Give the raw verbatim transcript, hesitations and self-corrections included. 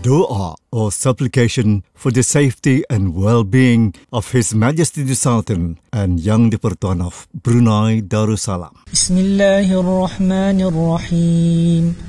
Doa or supplication for the safety and well-being of His Majesty the Sultan and Yang di-Pertuan of Brunei Darussalam. Bismillahirrahmanirrahim.